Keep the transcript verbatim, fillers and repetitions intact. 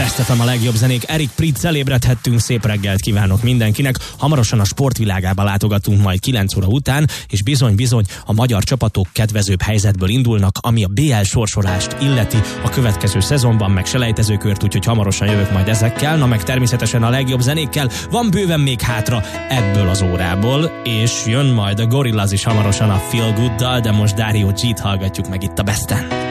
Best ef em a legjobb zenék. Erik Pritzel ébredhettünk, szép reggelt kívánok mindenkinek. Hamarosan a sportvilágába látogatunk majd kilenc óra után, és bizony-bizony a magyar csapatok kedvezőbb helyzetből indulnak, ami a bé el sorsolást illeti a következő szezonban, meg selejtezőkört, úgyhogy hamarosan jövök majd ezekkel, na meg természetesen a legjobb zenékkel. Van bőven még hátra ebből az órából, és jön majd a Gorillaz is hamarosan a Feel Good-dal, de most Dario G-t hallgatjuk meg itt a Besten.